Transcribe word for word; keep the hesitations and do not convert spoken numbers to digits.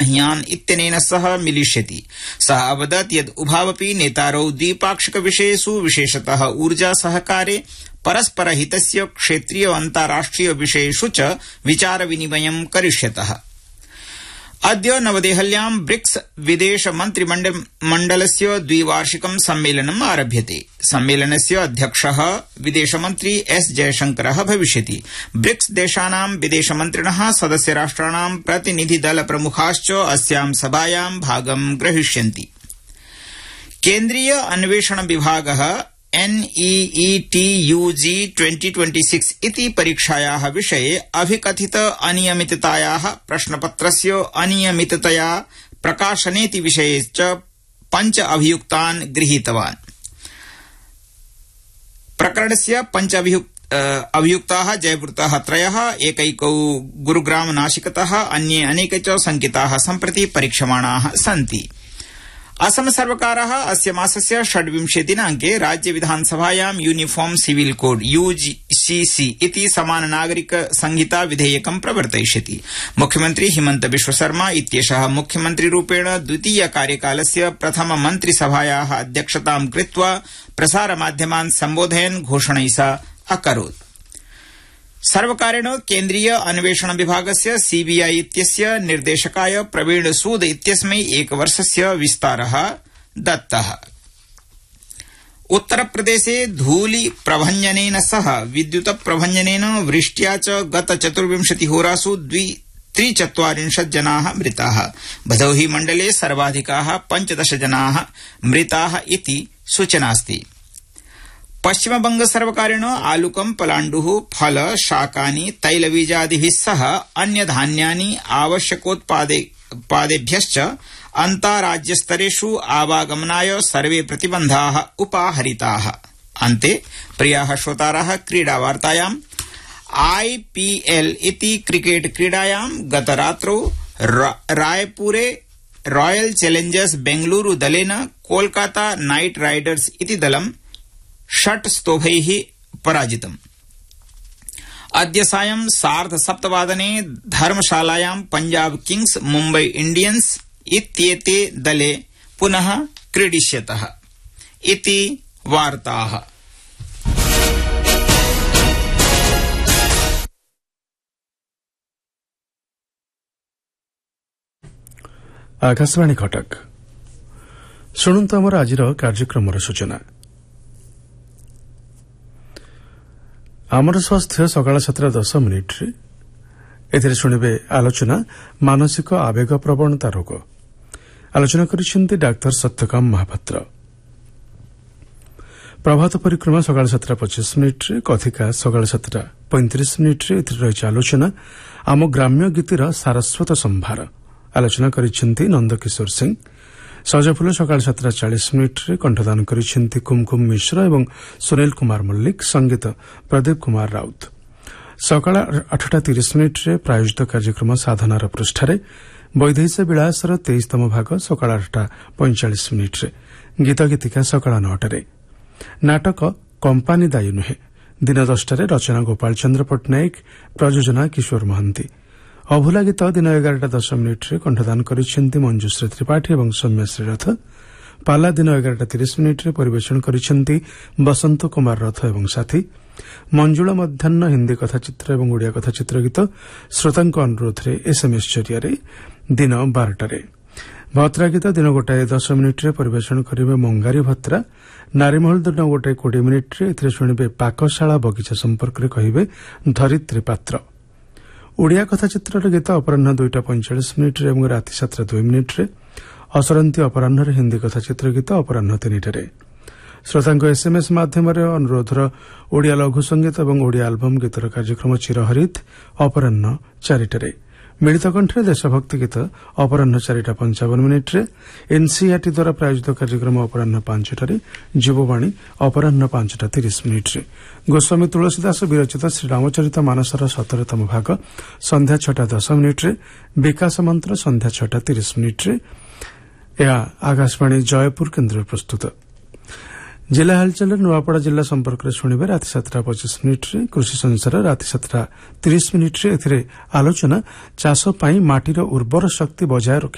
मोहननहियान इत्यनेन सह मिलिष्यति। सः अवदत् यत् उभावपि नेतारौ द्विपाक्षिक विषयेषु विशेषतः ऊर्जा सहकारे परस्परहितस्य क्षेत्रीय अन्ताराष्ट्रिय विषयेषु च विचार विनिमयं करिष्यतः। अद्य नवदेहल्यां ब्रिक्स विदेश मन्त्रिमण्डलस्य द्विवार्षिकं सम्मेलनम् आरभ्यते। सम्मेलनस्य अध्यक्षः विदेशमन्त्री एस जयशंकरः भविष्यति। ब्रिक्स देशानां विदेशमन्त्रिणः सदस्यराष्ट्राणां प्रतिनिधिदलप्रमुखाश्च अस्यां सभायां भागं ग्रहीष्यन्ति। केन्द्रीय अन्वेषण विभागः NEET UG twenty twenty six इति परीक्षायाः विषये अभिकथित अनियमिततायाः प्रश्नपत्रस्य अनियमिततया प्रकाशनेति विषये च पञ्च अभियुक्तान् गृहीतवान्। प्रकरणस्य पञ्च अभियुक्ताः जयपुरतः त्रयः, एकैकौ गुरुग्राम नासिकतः, अन्ये अनेके च शंकिताः सम्प्रति परीक्षमाणाः सन्ति। असम सर्वकारः अस्य मासस्य षड्विंशे दिनांके राज्य विधानसभायां यूनिफॉर्म सिविल कोड यूसीसी इति समान नागरिक संहिता विधेयकं प्रवर्तयिष्यति। मुख्यमंत्री हिमंत बिश्व शर्मा इत्येषः मुख्यमंत्रीरूपेण द्वितीय कार्यकालस्य प्रथम मन्त्रिसभायाः अध्यक्षतां कृत्वा प्रसारमाध्यमान् सम्बोधयन् घोषणैः अकरोत्। सर्वकारेण केन्द्रीय अन्वेषण विभागस्य सीबीआई इत्यस्य निर्देशकाय प्रवीण सूद इत्यस्मै एकवर्षस्य विस्तारः दत्तः। उत्तरप्रदेशे धूलि प्रभञ्जनेन सह विद्युत प्रभञ्जनेन वृष्ट्या च गत चतुर्विंशतिहोरासु त्रिचत्वारिंशत् जनाः मृताः। भदोही मण्डले सर्वाधिकाः पञ्चदश जनाः मृताः इति सूचनास्ति। पश्चिमबंग सर्वकारेण आलुकं, पलाण्डुः, फल, शाकानि, तैलबीजादिभिः सह अन्य धान्यानि आवश्यकोत्पादेभ्यश्च अन्ताराज्यस्तरेषु आवागमनाय सर्वे प्रतिबन्धाः उपाहरिताः। अन्ते प्रियाः श्रोताराः, क्रीडावार्तायाम् आईपीएल इति क्रिकेट क्रीडायां गतरात्रौ रायपुरे रॉयल चैलेंजर्स बेंगलुरू दलेन कोलकाता नाइट राइडर्स इति दलं षट् स्तोभैः पराजितम्। अद्य सायं सार्ध सप्तवादने धर्मशालायां पंजाब किंग्स मुम्बई इंडियंस इत्येते दले पुनः क्रीडिष्यतः इति वार्ताः। आकाशवाणी कटक शुणुंतु आमर आजिर कार्यक्रमर सूचना। आमर स्वास्थ्य सकाळ सातटा दस मिनिट्रे एथिरे शुणिबे आलोचना मानसिक आवेग प्रवणता रोग। आलोचना करिसेंती डाक्तर सत्यकाम महापात्र। प्रभात परिक्रमा सकाळ सातटा पचास मिनिट्रे, कथिका सकाळ सातटा पैंतीस मिनिट्रे एथिरे रहिछि आलोचना आम ग्राम्य गीतिर सारस्वत संभार। आलोचना करिसेंती नंदकिशोर सिंह। सजफुल सकाळ सातटा चालीस मिनिट्रे कंठदान करिसेंती कुमकुम मिश्र एवं सुनील कुमार मल्लिक। संगीत प्रदीप कुमार राउत। सकाळ आठटा तीस मिनिट्रे प्रायोजित कार्यक्रम साधनार पृष्ठारे वैदेश विलासर तेईसतम भाग सकाळ आठटा पैंचाश मिनिट्रे। गीत गीतिका सकाळ नौटारे। नाटक कंपानी दायी नुहे दिन दसटारे रचना गोपाल चंद्र पट्टनायक, प्रयोजना किशोर महांती। अभुला गीत दिन एगारटा दस मिनिट्रे कंठदान करिसेंती मंजुश्री त्रिपाठी एवं सौम्या श्रीरथ। पाला दिन एगारटा तीस मिनिट्रे परिवेषण करिसेंती बसंत कुमार रथ एवं साथी। मंजुळा मध्याह्न हिंदी कथाचित्र एवं ओडिया कथाचित्र गीत श्रोतांक अनुरोधरे एसएमएस जरिया दिन बारटारे। भत्रा गीत दिन गोटाए दस मिनिट्रे परिवेषण करिवे मंगारी भत्रा। नारीमहल दिन गोटाए कोड़े मिनिट्रे एथिरे शुणिबे पाकशाला बगीचा संपर्क कहिबे धरित्री पात्र। ओडिया कथाचित्र गीत अपराह दुईटा पैंचाश मिनिट्रे एवं राति सातटा दुई मिनिट्रे। असरंती अपराह हिंदी कथाचित्र गीत अपराह तीनिटारे। श्रोतांक एसएमएस माध्यम अनुरोधर ओडिया लघु संगीत और ओडिया आलबम गीतर कार्यक्रम चिरहरित अपराह चारिटारे। मिलित कंठे देशभक्ति गीत अपराह चारिटा पंचावन मिनिट्रे। एनसीईआरटी द्वारा प्रायोजित कार्यक्रम अपराह पांचटारे। जीववाणी अपराह पांचटा तीस मिनिट्रे। गोस्वामी तुलसीदास विरचित श्रीरामचरित मानसर सतरतम भाग संध्या छटा दस मिनिट्रे। विकास मंत्र संध्या छटा तीस मिनिट्रे। यह आकाशवाणी जयपुर केन्द्र प्रस्तुत। जिला हालचाल नुआपड़ा जिला संपर्क में शुणिबे राति सातटा पचास मिनिट्रे। कृषि संसार राति सातटा तीस मिनिट्रे एथिरे आलोचना चाष पई माटीर उर्वर शक्ति बजाय रखि